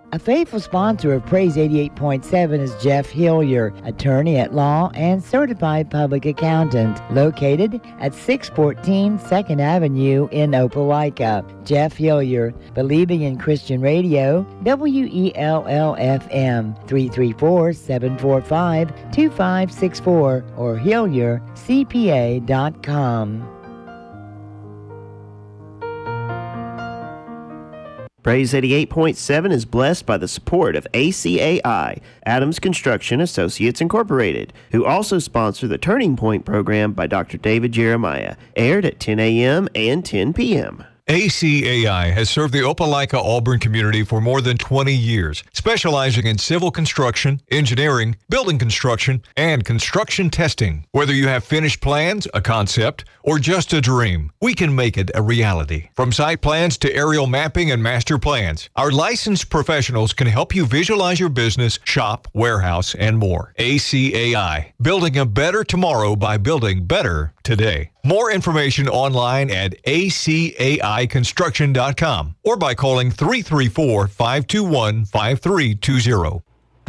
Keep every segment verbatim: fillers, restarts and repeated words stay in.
A faithful sponsor of Praise eighty-eight point seven is Jeff Hillier, attorney at law and certified public accountant, located at six fourteen second Avenue in Opelika. Jeff Hillier, believing in Christian radio, W E L L F M, three three four, seven four five, two five six four or hillier c p a dot com. Praise eighty-eight point seven is blessed by the support of A C A I, Adams Construction Associates Incorporated, who also sponsor the Turning Point program by Doctor David Jeremiah, aired at ten a.m. and ten p.m. A C A I has served the Opelika-Auburn community for more than twenty years, specializing in civil construction, engineering, building construction, and construction testing. Whether you have finished plans, a concept, or just a dream, we can make it a reality. From site plans to aerial mapping and master plans, our licensed professionals can help you visualize your business, shop, warehouse, and more. A C A I, building a better tomorrow by building better today. More information online at A C A I construction dot com or by calling three three four, five two one, five three two zero.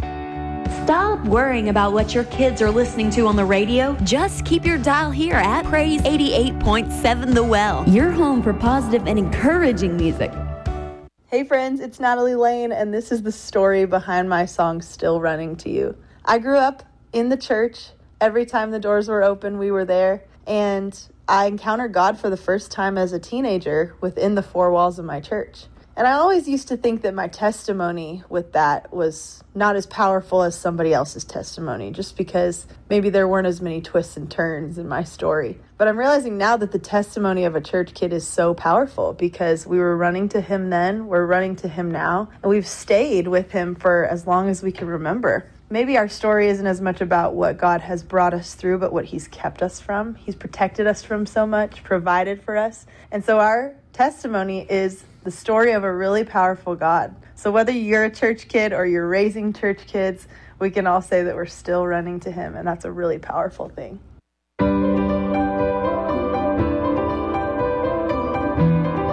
Stop worrying about what your kids are listening to on the radio. Just keep your dial here at Praise eighty-eight point seven The Well, your home for positive and encouraging music. Hey friends, it's Natalie Lane, and this is the story behind my song, Still Running to You. I grew up in the church. Every time the doors were open, we were there. And I encountered God for the first time as a teenager within the four walls of my church. And I always used to think that my testimony with that was not as powerful as somebody else's testimony, just because maybe there weren't as many twists and turns in my story. But I'm realizing now that the testimony of a church kid is so powerful, because we were running to him then, we're running to him now, and we've stayed with him for as long as we can remember. Maybe our story isn't as much about what God has brought us through, but what he's kept us from. He's protected us from so much, provided for us. And so our testimony is the story of a really powerful God. So whether you're a church kid or you're raising church kids, we can all say that we're still running to him, and that's a really powerful thing.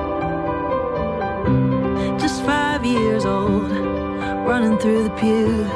Just five years old, running through the pew.